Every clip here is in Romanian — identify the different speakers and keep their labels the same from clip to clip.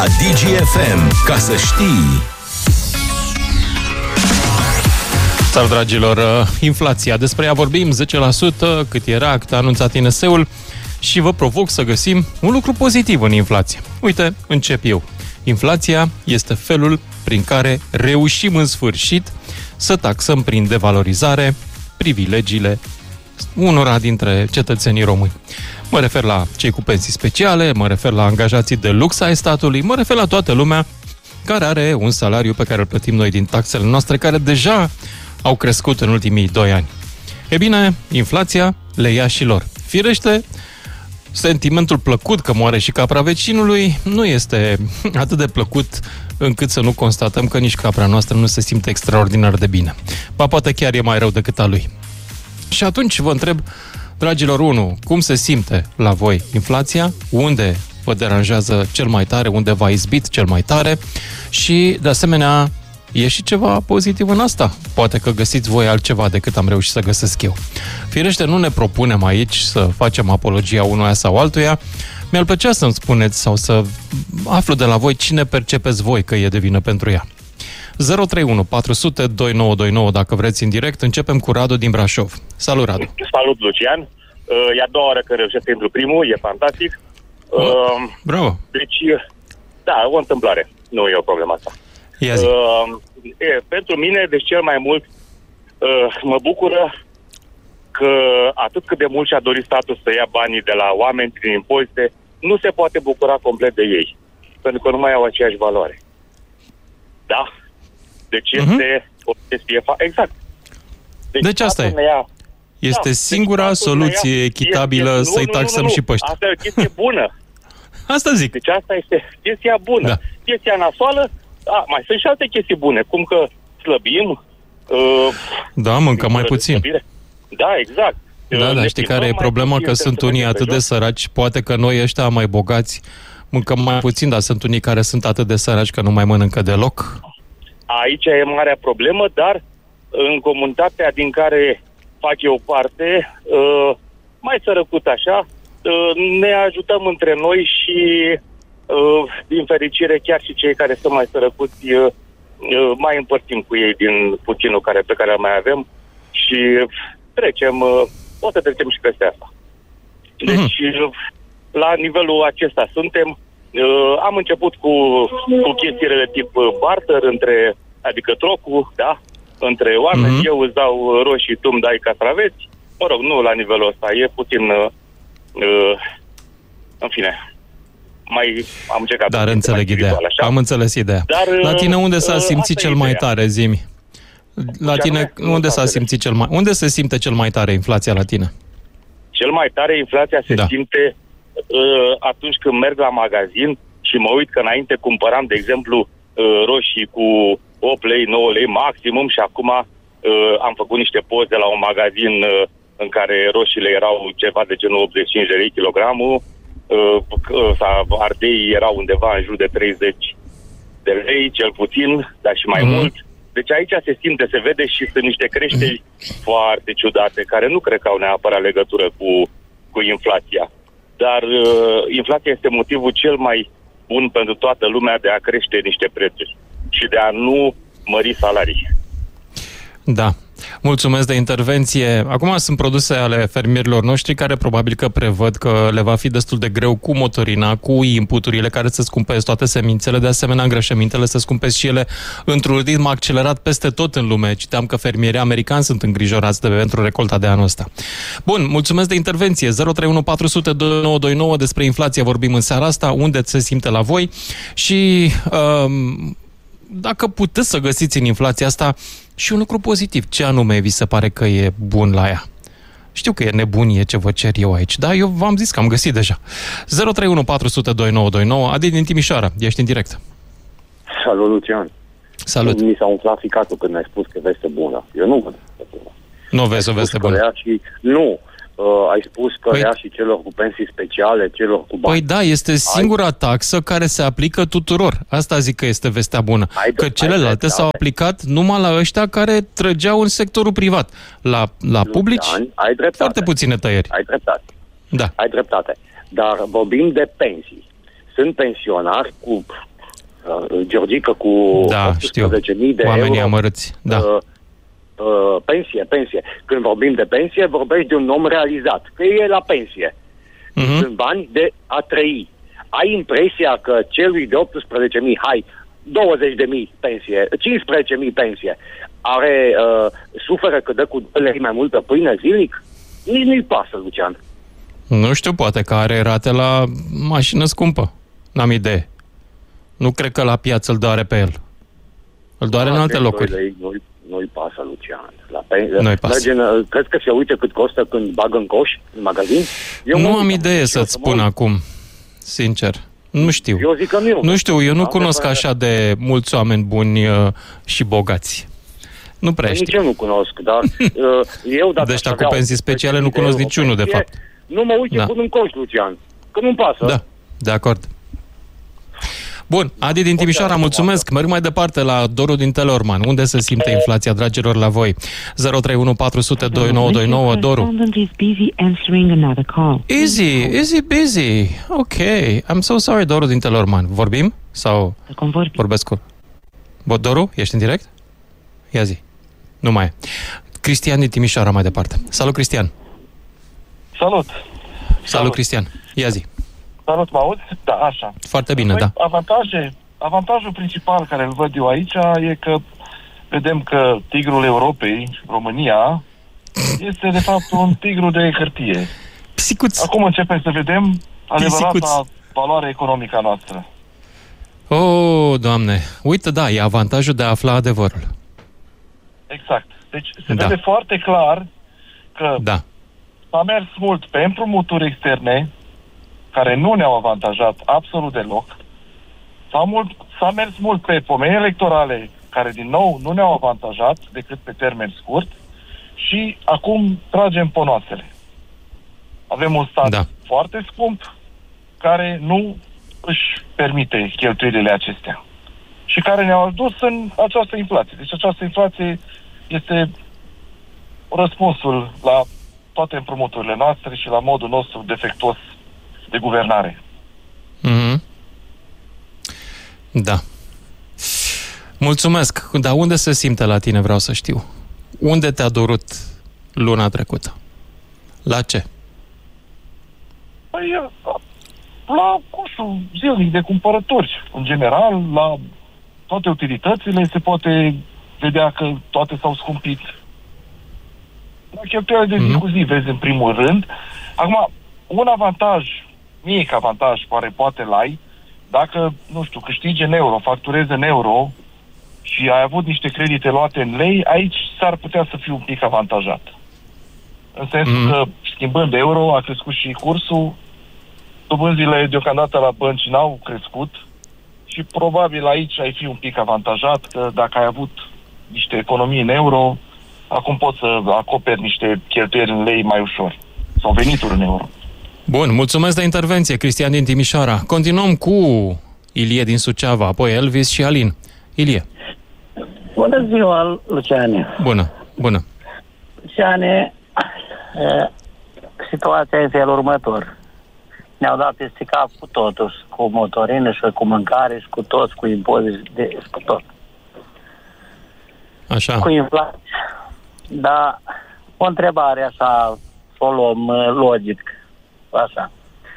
Speaker 1: DGFM, ca să știi.
Speaker 2: Salut, dragilor! Inflația. Despre ea vorbim, 10%, cât era, cât a anunțat INS-ul, și vă provoc să găsim un lucru pozitiv în inflație. Uite, încep eu. Inflația este felul prin care reușim în sfârșit să taxăm prin devalorizare privilegiile unora dintre cetățenii români. Mă refer la cei cu pensii speciale, mă refer la angajații de lux ai statului, mă refer la toată lumea care are un salariu pe care îl plătim noi din taxele noastre, care deja au crescut în ultimii 2 ani. E bine, inflația le ia și lor. Firește, sentimentul plăcut că moare și capra vecinului nu este atât de plăcut încât să nu constatăm că nici capra noastră nu se simte extraordinar de bine. Ba poate chiar e mai rău decât a lui. Și atunci vă întreb, dragilor, 1, cum se simte la voi inflația? Unde vă deranjează cel mai tare? Unde v-a izbit cel mai tare? Și, de asemenea, e și ceva pozitiv în asta. Poate că găsiți voi altceva decât am reușit să găsesc eu. Firește, nu ne propunem aici să facem apologia unuia sau altuia. Mi-ar plăcea să-mi spuneți sau să aflu de la voi cine percepeți voi că e de vină pentru ea. 031 400 2929, dacă vreți, în direct. Începem cu Radu din Brașov. Salut, Radu!
Speaker 3: Salut, Lucian! E a doua oară că reușesc să intru primul, e fantastic.
Speaker 2: Bravo!
Speaker 3: Deci, da, o întâmplare. Nu e o problemă asta. Pentru mine, deci cel mai mult, mă bucură că atât cât de mult și-a dorit statul să ia banii de la oameni prin impozite, nu se poate bucura complet de ei. Pentru că nu mai au aceeași valoare. Da? Deci este o chestie... Exact.
Speaker 2: Deci asta e. Este singura soluție echitabilă să-i taxăm și pe ăștia.
Speaker 3: Asta e o chestie bună.
Speaker 2: Asta zic.
Speaker 3: Deci asta este chestia bună. Da. Chestia nasoală, mai sunt și alte chestii bune, cum că slăbim.
Speaker 2: Da, mâncăm mai puțin.
Speaker 3: Slăbire. Da, exact.
Speaker 2: Da, dar știi care e problema? Că sunt unii atât de săraci, poate că noi ăștia mai bogați mâncăm mai puțin, dar sunt unii care sunt atât de săraci că nu mai mănâncă deloc. Aici
Speaker 3: e marea problemă, dar în comunitatea din care fac eu parte, mai sărăcut așa, ne ajutăm între noi și, din fericire, chiar și cei care sunt mai sărăcuți, mai împărțim cu ei din puținul pe care îl mai avem și o să trecem și peste asta. Deci, la nivelul acesta suntem. Am început cu chestiile de tip barter, adică trocul, da? Între oameni, eu îți dau roșii, tu îmi dai castraveți. Mă rog, nu la nivelul ăsta, e puțin, în fine, mai am încercat.
Speaker 2: Dar înțeleg ideea, am înțeles ideea. Dar, la tine unde s-a simțit cel mai tare, zi-mi? La tine, unde s-a simțit cel mai... Unde se simte cel mai tare inflația la tine?
Speaker 3: Cel mai tare inflația se simte atunci când merg la magazin și mă uit că înainte cumpăram, de exemplu, roșii cu 8 lei, 9 lei maximum și acum am făcut niște poze la un magazin în care roșiile erau ceva de genul 85 de lei kilogramul, ardei erau undeva în jur de 30 de lei, cel puțin, dar și mai mult. Deci aici se simte, se vede și sunt niște creșteri foarte ciudate, care nu cred că au neapărat legătură cu inflația. Dar inflația este motivul cel mai bun pentru toată lumea de a crește niște prețuri și de a nu mări salarii.
Speaker 2: Da. Mulțumesc de intervenție. Acum sunt produse ale fermierilor noștri care probabil că prevăd că le va fi destul de greu cu motorina, cu inputurile care să scumpeze toate semințele, de asemenea îngrășămintele să scumpeze și ele într-un ritm accelerat peste tot în lume. Citeam că fermierii americani sunt îngrijorați pentru recolta de anul ăsta. Bun, mulțumesc de intervenție. 031 400 2929, despre inflație vorbim în seara asta, unde se simte la voi și dacă puteți să găsiți în inflația asta și un lucru pozitiv, ce anume vi se pare că e bun la ea? Știu că e nebunie ce vă cer eu aici, dar eu v-am zis că am găsit deja. 031 400 2929, Adi din Timișoara, ești în direct.
Speaker 4: Salut, Lucian.
Speaker 2: Salut.
Speaker 4: Mi s-a umflat ficatul când ai spus că veste bună. Eu nu văd veste bună.
Speaker 2: Nu vezi o veste bună?
Speaker 4: Nu. Ai spus că ea și celor cu pensii speciale, celor cu bani.
Speaker 2: Păi da, este singura taxă care se aplică tuturor. Asta zic că este vestea bună. Că celelalte s-au aplicat numai la ăștia care trăgeau în sectorul privat. La publici, foarte puține tăieri.
Speaker 4: Ai dreptate.
Speaker 2: Da.
Speaker 4: Ai dreptate. Dar vorbim de pensii. Sunt pensionari cu Georgica cu 18.000 de
Speaker 2: oamenii
Speaker 4: euro.
Speaker 2: amărâți, da.
Speaker 4: Pensie. Când vorbim de pensie, vorbești de un om realizat, că e la pensie. Sunt bani de a trăi. Ai impresia că celui de 18.000, 20.000 pensie, 15.000 pensie, suferă că dă cu 2 lei mai multă pâine zilnic? Nici nu-i pasă, Lucian.
Speaker 2: Nu știu, poate că are rate la mașină scumpă. N-am idee. Nu cred că la piață îl doare pe el. Îl doare în alte locuri.
Speaker 4: Nu-i pasă, Lucian.
Speaker 2: Nu-i pasă.
Speaker 4: Crezi că se uită cât costă când bagă în coș, în magazin?
Speaker 2: Nu am idee să-ți spun acum, sincer. Nu știu.
Speaker 4: Eu zic că nu.
Speaker 2: Nu știu, eu nu cunosc așa de mulți oameni buni și bogați. Nu prea știu.
Speaker 4: Nici eu nu cunosc, dar eu dacă
Speaker 2: deci cu pensii speciale nu cunosc niciunul, de fapt.
Speaker 4: Nu mă uit pun în coș, Lucian, că nu-mi pasă.
Speaker 2: Da, de acord. Bun, Adi din Timișoara, mulțumesc. Merg mai departe la Doru din Teleorman. Unde se simte inflația, dragilor, la voi? 031 400 2929. Doru. Easy busy. Ok. I'm so sorry, Doru din Teleorman. Vorbim? Sau vorbesc cu... Doru, ești în direct? Ia zi. Nu mai e. Cristian din Timișoara mai departe. Salut, Cristian. Salut, Cristian. Ia zi.
Speaker 1: Salut, mă auzi? Da, așa.
Speaker 2: Foarte bine, da.
Speaker 1: Avantajul principal care îl văd eu aici e că vedem că tigrul Europei, România, este de fapt un tigru de hârtie.
Speaker 2: Pisicuț.
Speaker 1: Acum începem să vedem adevărata valoare economică a noastră.
Speaker 2: Oh, Doamne. Uite, da, e avantajul de a afla adevărul.
Speaker 1: Exact. Deci se vede foarte clar că s-a mers mult pe împrumuturi externe care nu ne-au avantajat absolut deloc. S-a mers mult pe pomeni electorale care, din nou, nu ne-au avantajat decât pe termen scurt și acum tragem ponoasele. Avem un stat foarte scump care nu își permite cheltuielile acestea și care ne-au adus în această inflație. Deci această inflație este răspunsul la toate împrumuturile noastre și la modul nostru defectuos de guvernare.
Speaker 2: Da. Mulțumesc. Dar unde se simte la tine, vreau să știu? Unde te-a durut luna trecută? La ce?
Speaker 1: Păi, la coșul zilnic de cumpărături. În general, la toate utilitățile se poate vedea că toate s-au scumpit. La cheltuielile de zi cu zi, vezi în primul rând. Acum, un avantaj, mic avantaj, poate l-ai, dacă, nu știu, câștigi în euro, facturezi în euro și ai avut niște credite luate în lei, aici s-ar putea să fii un pic avantajat. În sensul că, schimbând euro, a crescut și cursul, dobânzile deocamdată la bănci n-au crescut și probabil aici ai fi un pic avantajat, că dacă ai avut niște economii în euro, acum poți să acoperi niște cheltuieli în lei mai ușor. Sau venituri în euro.
Speaker 2: Bun, mulțumesc de intervenție, Cristian din Timișoara. Continuăm cu Ilie din Suceava, apoi Elvis și Alin. Ilie.
Speaker 5: Bună ziua, Luciane.
Speaker 2: Bună.
Speaker 5: Luciane, situația este felul următor. Ne-au dat peste cap cu totul, cu motorină și cu mâncare și cu toți, cu impozite, cu tot.
Speaker 2: Așa.
Speaker 5: Cu inflație. Dar o întrebare așa, să o luăm logic. Așa.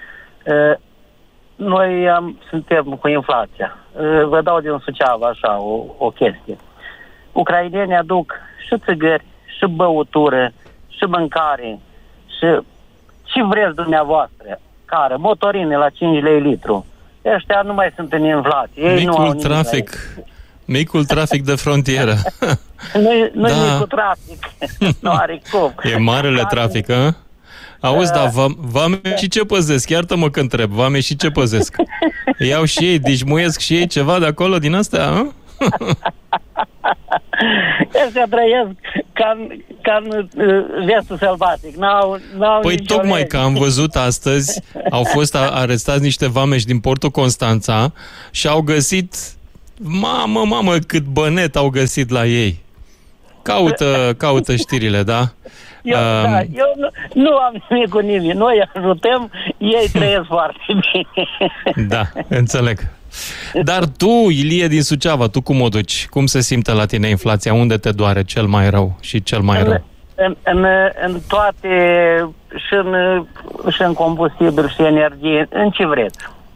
Speaker 5: Noi suntem cu inflația. Vă dau din Suceava așa o chestie. Ucrainenii aduc și țigări, și băutură, și mâncare, și ce vreți dumneavoastră. Care? Motorine la 5 lei litru. Ăștia nu mai sunt în inflație. Ei
Speaker 2: Micul trafic de frontieră.
Speaker 5: Nu e cu trafic. Nu are cum.
Speaker 2: E marele trafic, a? Auzi, dar vame și ce păzesc? Iartă-mă că întreb, vame și ce păzesc? Iau și ei, dișmuiesc și ei ceva de acolo din astea, a?
Speaker 5: Ăștia trăiesc ca în vestul sălbatic.
Speaker 2: Păi tocmai că am văzut astăzi, au fost arestați niște vameși din Portul Constanța și au găsit, mamă, cât bănet au găsit la ei. Caută știrile, da?
Speaker 5: Eu nu am nimic cu nimeni. Noi ajutăm, ei trăiesc foarte bine.
Speaker 2: Da, înțeleg. Dar tu, Ilie din Suceava, tu cum o duci? Cum se simte la tine inflația? Unde te doare cel mai rău și cel mai rău?
Speaker 5: În toate, și în combustibil, și energie, în ce vreți.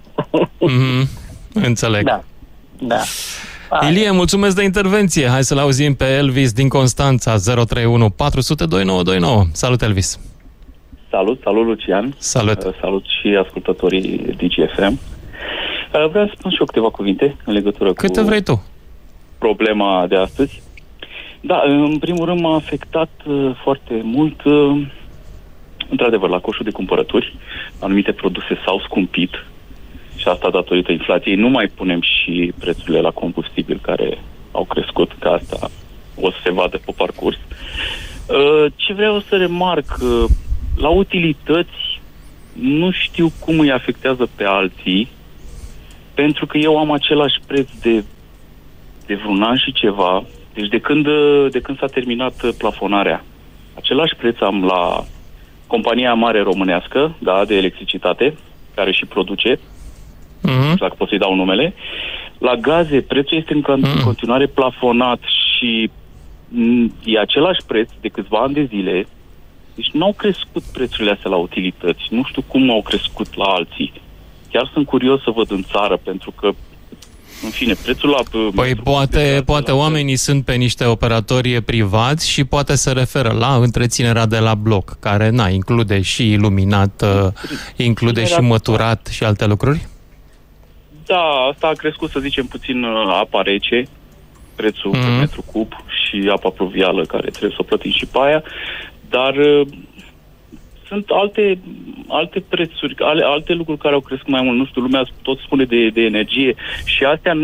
Speaker 2: Înțeleg.
Speaker 5: Da.
Speaker 2: Ilie, mulțumesc de intervenție. Hai să-l auzim pe Elvis din Constanța, 031 400 2929. Salut, Elvis!
Speaker 6: Salut, Lucian! Salut și ascultătorii DGFM. Vreau să spun și eu câteva cuvinte în legătură
Speaker 2: Câte vrei tu?
Speaker 6: Problema de astăzi. Da, în primul rând m-a afectat foarte mult, într-adevăr, la coșul de cumpărături. Anumite produse s-au scumpit și asta datorită inflației. Nu mai punem și prețurile la combustibil care au crescut, că asta o să se vadă pe parcurs. Ce vreau să remarc, la utilități nu știu cum îi afectează pe alții, pentru că eu am același preț de vreun an și ceva. Deci de când s-a terminat plafonarea, același preț am la compania mare românească, da, de electricitate, care și produce, dacă pot să-i dau numele. La gaze, prețul este în continuare plafonat și e același preț de câțiva ani de zile. Deci nu au crescut prețurile astea la utilități. Nu știu cum au crescut la alții. Chiar sunt curios să văd în țară, pentru că în fine, prețul la...
Speaker 2: Păi poate oamenii sunt pe niște operatori privați și poate se referă la întreținerea de la bloc, care, include și iluminat, include și măturat și alte lucruri?
Speaker 6: Da, asta a crescut, să zicem, puțin apa rece, prețul pe metru cub și apa pluvială, care trebuie să o plătim și pe aia, dar sunt alte prețuri, alte lucruri care au crescut mai mult. Nu știu, lumea tot spune de energie și astea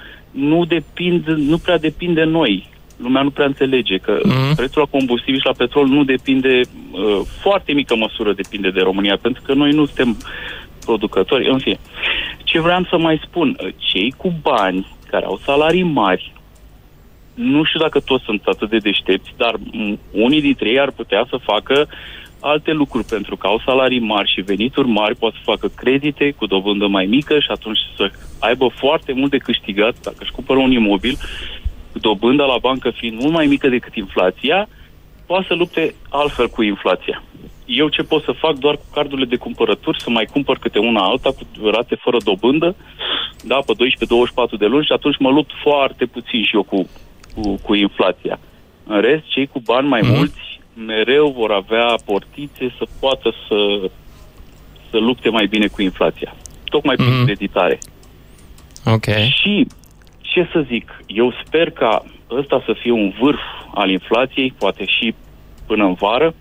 Speaker 6: nu prea depind de noi. Lumea nu prea înțelege că prețul la combustibil și la petrol nu depinde, foarte mică măsură depinde de România, pentru că noi nu suntem producători. În fine, ce vreau să mai spun, cei cu bani care au salarii mari, nu știu dacă toți sunt atât de deștepți, dar unii dintre ei ar putea să facă alte lucruri, pentru că au salarii mari și venituri mari, poate să facă credite cu dobândă mai mică și atunci să aibă foarte mult de câștigat dacă își cumpără un imobil, dobânda la bancă fiind mult mai mică decât inflația, poate să lupte altfel cu inflația. Eu ce pot să fac? Doar cu cardurile de cumpărături, să mai cumpăr câte una alta cu rate fără dobândă, da, pe 12-24 de luni și atunci mă lupt foarte puțin și eu cu inflația. În rest, cei cu bani mai mulți mereu vor avea portițe să poată să lupte mai bine cu inflația. Tocmai prin creditare.
Speaker 2: Ok. Și,
Speaker 6: ce să zic, eu sper ca ăsta să fie un vârf al inflației, poate și până în vară,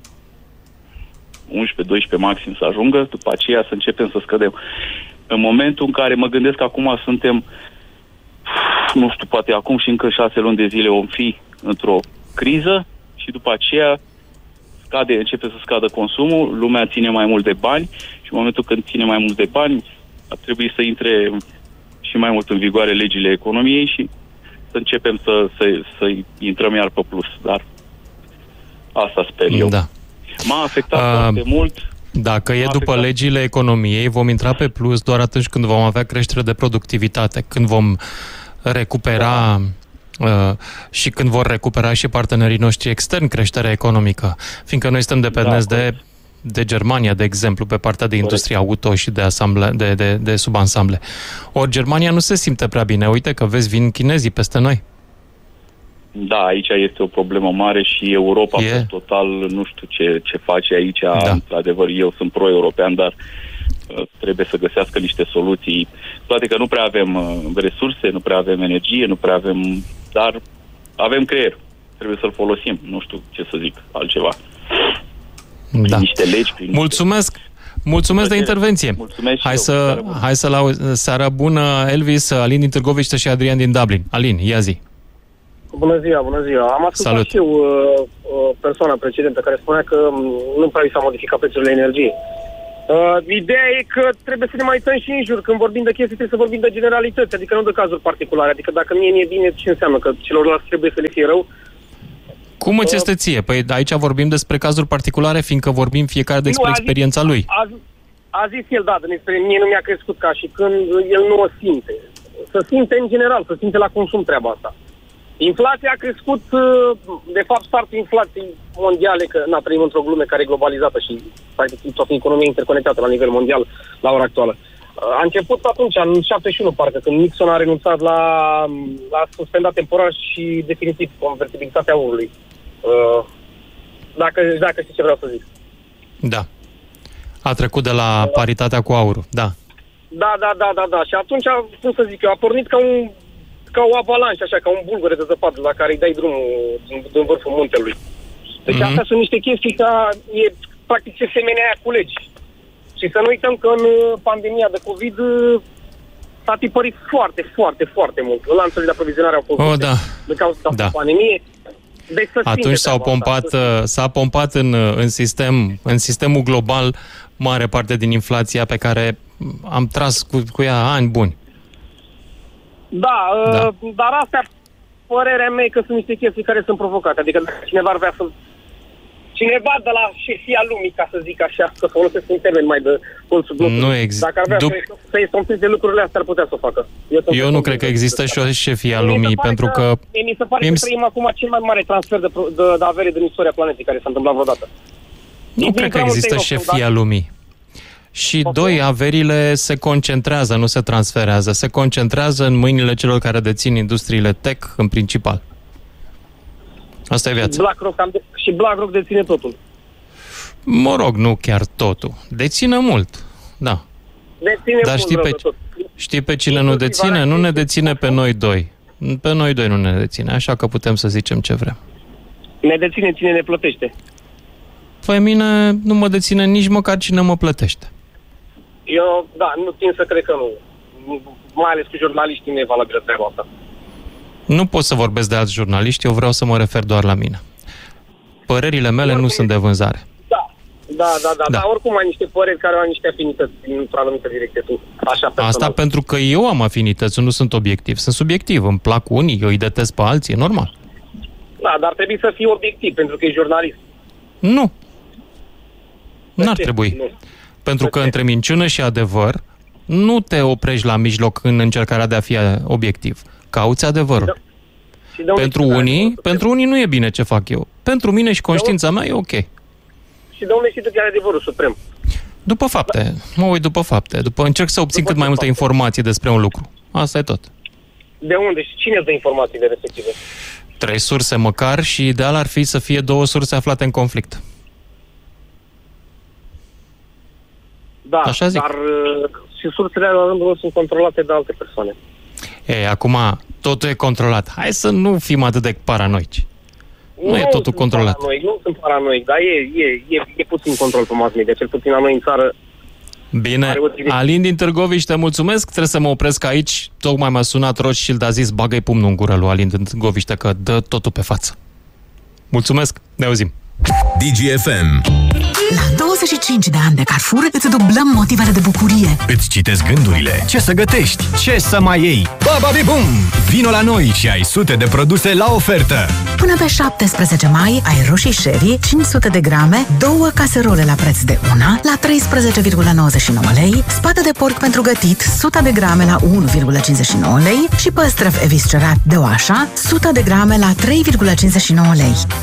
Speaker 6: 11-12 maxim să ajungă, după aceea să începem să scădem. În momentul în care mă gândesc că acum suntem, nu știu, poate acum și încă 6 luni de zile vom fi într-o criză și după aceea începe să scadă consumul, lumea ține mai mult de bani și în momentul când ține mai mult de bani ar trebui să intre și mai mult în vigoare legile economiei și să începem să intrăm iar pe plus. Dar asta sper eu.
Speaker 2: Da.
Speaker 6: M-a afectat foarte mult.
Speaker 2: Dacă e după legile economiei, vom intra pe plus doar atunci când vom avea creștere de productivitate, când vom recupera și când vor recupera și partenerii noștri externi creșterea economică, fiindcă noi suntem dependenți de Germania, de exemplu, pe partea de industrie auto și de subansamble. Ori Germania nu se simte prea bine. Uite că vin chinezii peste noi.
Speaker 6: Da, aici este o problemă mare și Europa total nu știu ce face aici. Da. Într-adevăr, eu sunt pro-european, dar trebuie să găsească niște soluții. Toate că nu prea avem resurse, nu prea avem energie, nu prea avem... Dar avem creier. Trebuie să-l folosim. Nu știu ce să zic altceva. Prin niște legi, prin
Speaker 2: Mulțumesc de intervenție.
Speaker 6: Mulțumesc.
Speaker 2: Hai să la seara bună, Elvis, Alin din Târgoviște și Adrian din Dublin. Alin, ia zi.
Speaker 7: Bună ziua. Am ascultat și eu persoana precedentă care spunea că nu prea s-a modificat prețurile energiei. Ideea e că trebuie să ne mai uităm și în jur. Când vorbim de chestii, trebuie să vorbim de generalități, adică nu de cazuri particulare. Adică dacă mie mi-e bine, ce înseamnă? Că celorlalți trebuie să le fie rău?
Speaker 2: Cum îți este ție? Păi aici vorbim despre cazuri particulare, fiindcă vorbim fiecare despre experiența lui.
Speaker 7: A zis el, da, mie nu mi-a crescut ca și când el nu o simte. să simte în general, să simte la consum treaba asta. Inflația a crescut, de fapt, startul inflației mondiale, că trăim într-o lume care e globalizată și, practic, toată economia interconectată la nivel mondial la ora actuală. A început atunci, în 71, parcă, când Nixon a renunțat la suspendat temporar și definitiv convertibilitatea aurului. Dacă știi ce vreau să zic.
Speaker 2: Da. A trecut de la paritatea cu aurul, da. Da. Și atunci, cum să zic eu, a pornit ca o avalanșă, așa, ca un bulgăre de zăpadă la care îi dai drumul din vârful muntelui. Deci astea sunt niște chestii practic ce semenea aia cu legi. Și să nu uităm că în pandemia de COVID s-a tipărit foarte, foarte, foarte mult. Lanțurile de aprovizionare au fost de cauza pandemie. Deci atunci s-a pompat în sistemul global mare parte din inflația pe care am tras cu ea ani buni.
Speaker 7: Da, dar astea, părerea mea, că sunt niște chestii care sunt provocate. Adică dacă cineva ar vrea să... Cineva de la șefia lumii, ca să zic așa, să folosesc un termen mai de consum.
Speaker 2: Nu există.
Speaker 7: Dacă ar vrea să estompiți de lucrurile astea, ar putea să o facă.
Speaker 2: Eu nu cred că există și o șefia lumii, pentru că...
Speaker 7: Mi se pare că trăim acum cel mai mare transfer de avere din istoria planetei care s-a întâmplat vreodată.
Speaker 2: Nu cred că există șefia lumii. Și doi, averile se concentrează, nu se transferează. Se concentrează în mâinile celor care dețin industriile tech în principal. Asta e viața.
Speaker 7: Și BlackRock deține totul.
Speaker 2: Mă rog, nu chiar totul. Deține mult, da. Dar știi pe cine nu deține? Nu ne deține pe noi doi. Pe noi doi nu ne deține, așa că putem să zicem ce vrem.
Speaker 7: Ne deține cine ne plătește.
Speaker 2: Pe mine nu mă deține nici măcar cine mă plătește.
Speaker 7: Eu, nu țin să cred că nu. Mai ales cu jurnaliștii nu e valabilă treaba asta.
Speaker 2: Nu pot să vorbesc de alți jurnaliști, eu vreau să mă refer doar la mine. Părerile mele nu sunt de vânzare.
Speaker 7: Da. Oricum ai niște păreri care au niște afinități într-o anumită direcție.
Speaker 2: Asta pentru că eu am afinități, nu sunt obiectiv. Sunt subiectiv, îmi plac unii, eu îi detest pe alții, e normal.
Speaker 7: Da, dar trebuie să fii obiectiv, pentru că e jurnalist.
Speaker 2: Nu. N-ar trebui. Nu. Pentru că între minciună și adevăr nu te oprești la mijloc în încercarea de a fi obiectiv. Cauți adevărul. Pentru unii nu e bine ce fac eu. Pentru mine și conștiința mea e ok.
Speaker 7: Și de unde știi tu că e adevărul suprem?
Speaker 2: După fapte. Mă uit după fapte. Încerc să obțin cât mai multe informații despre un lucru. Asta e tot.
Speaker 7: De unde? Și cine îți dă informațiile respective?
Speaker 2: 3 surse măcar și ideal ar fi să fie 2 surse aflate în conflict.
Speaker 7: Da,
Speaker 2: așa zic.
Speaker 7: Dar și sursele la rândul lor sunt controlate de alte persoane.
Speaker 2: Acum totul e controlat. Hai să nu fim atât de paranoici. Nu e totul controlat.
Speaker 7: Nu sunt paranoic, dar e puțin control pe mass media, cel puțin la noi în țară.
Speaker 2: Bine, Alin din Târgoviște, te mulțumesc, trebuie să mă opresc aici. Tocmai m-a sunat Rothschild, a zis bagă-i pumnul în gură lui Alin din Târgoviște că dă totul pe față. Mulțumesc, ne auzim.
Speaker 8: DGFM.
Speaker 9: La 25 de ani de Carrefour îți dublăm motivele de bucurie.
Speaker 8: Îți citesc gândurile. Ce să gătești? Ce să mai iei? Baba-bi-bum! Vino la noi și ai sute de produse la ofertă.
Speaker 9: Până pe 17 mai ai roșii Sherry 500 de grame, 2 caserole la preț de una, la 13,99 lei, spate de porc pentru gătit 100 de grame la 1,59 lei și păstrăv eviscerat de oașa 100 de grame la 3,59 lei.